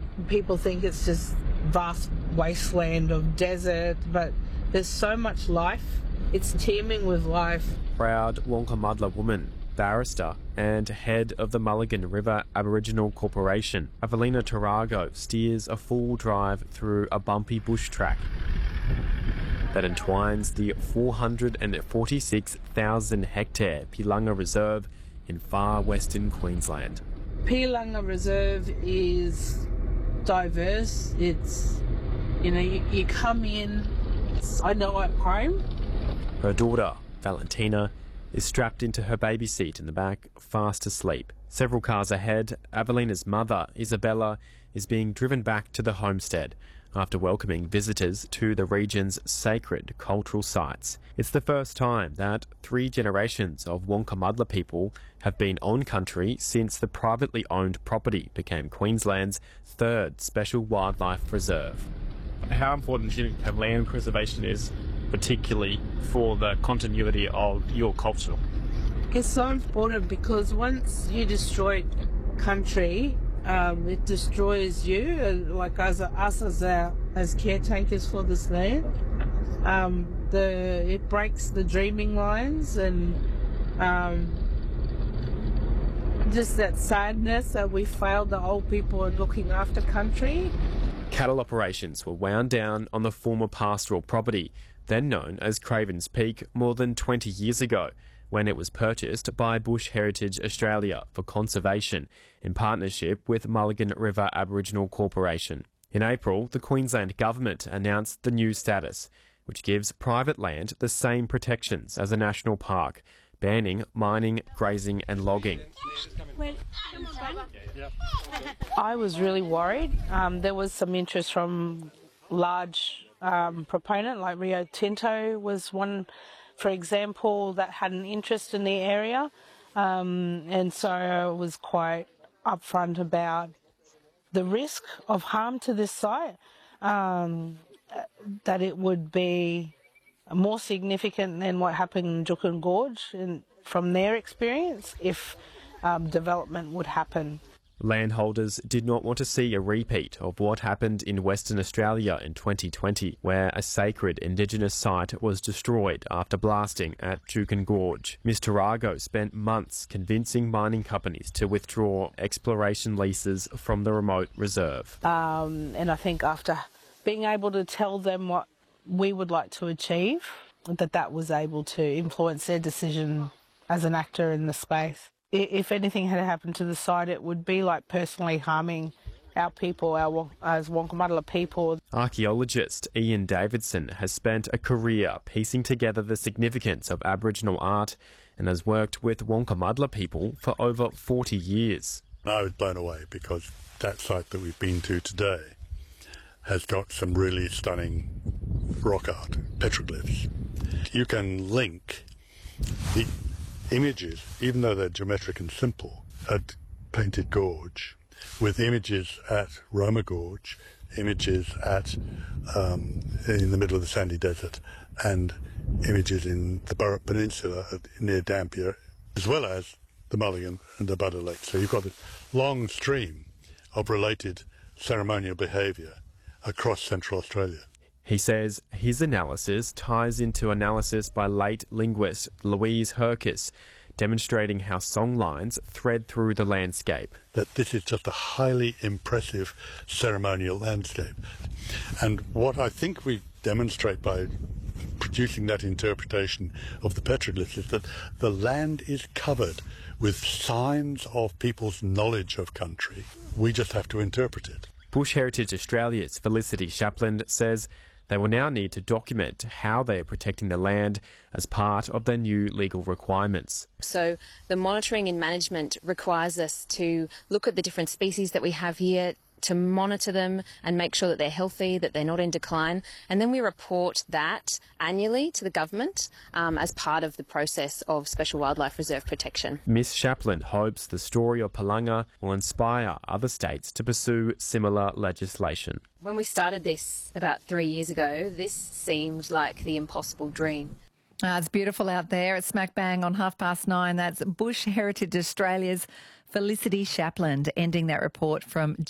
People think it's just vast wasteland of desert, but there's so much life. It's teeming with life. Proud Wankamudla woman, barrister and head of the Mulligan River Aboriginal Corporation, Evelina Tarago steers a full drive through a bumpy bush track that entwines the 446,000 hectare Pilanga Reserve in far western Queensland. Pilanga Reserve is diverse. It's, you come in, I know at home. Her daughter, Valentina, is strapped into her baby seat in the back, fast asleep. Several cars ahead, Evelina's mother, Isabella, is being driven back to the homestead after welcoming visitors to the region's sacred cultural sites. It's the first time that 3 generations of Wankamudla people have been on country since the privately owned property became Queensland's 3rd special wildlife reserve. How important do you think land preservation is, particularly for the continuity of your culture? It's so important because once you destroy country, it destroys you, like us as caretakers for this land. It breaks the dreaming lines and just that sadness that we failed the old people in looking after country. Cattle operations were wound down on the former pastoral property, then known as Cravens Peak, more than 20 years ago, when it was purchased by Bush Heritage Australia for conservation in partnership with Mulligan River Aboriginal Corporation. In April, the Queensland Government announced the new status, which gives private land the same protections as a national park, banning mining, grazing and logging. I was really worried. There was some interest from large proponent, like Rio Tinto was one, for example, that had an interest in the area. And so I was quite upfront about the risk of harm to this site, that it would be more significant than what happened in Juukan Gorge, and from their experience, if development would happen. Landholders did not want to see a repeat of what happened in Western Australia in 2020, where a sacred Indigenous site was destroyed after blasting at Juukan Gorge. Ms Tarago spent months convincing mining companies to withdraw exploration leases from the remote reserve. And I think after being able to tell them what we would like to achieve, that was able to influence their decision as an actor in the space. If anything had happened to the site, it would be like personally harming our people, as Wankamudla people. Archaeologist Ian Davidson has spent a career piecing together the significance of Aboriginal art and has worked with Wankamudla people for over 40 years. I was blown away because that site that we've been to today has got some really stunning rock art, petroglyphs. You can link the images, even though they're geometric and simple, at Painted Gorge, with images at Roma Gorge, images at in the middle of the sandy desert, and images in the Burrup Peninsula near Dampier, as well as the Mulligan and the Butter Lake. So you've got a long stream of related ceremonial behaviour across Central Australia. He says his analysis ties into analysis by late linguist Louise Herkes, demonstrating how songlines thread through the landscape. That this is just a highly impressive ceremonial landscape. And what I think we demonstrate by producing that interpretation of the petroglyphs is that the land is covered with signs of people's knowledge of country. We just have to interpret it. Bush Heritage Australia's Felicity Shapland says they will now need to document how they are protecting the land as part of their new legal requirements. So the monitoring and management requires us to look at the different species that we have here, to monitor them and make sure that they're healthy, that they're not in decline. And then we report that annually to the government as part of the process of Special Wildlife Reserve protection. Ms Shapland hopes the story of Pilanga will inspire other states to pursue similar legislation. When we started this about 3 years ago, this seemed like the impossible dream. It's beautiful out there. It's smack bang on 9:30. That's Bush Heritage Australia's Felicity Shapland ending that report from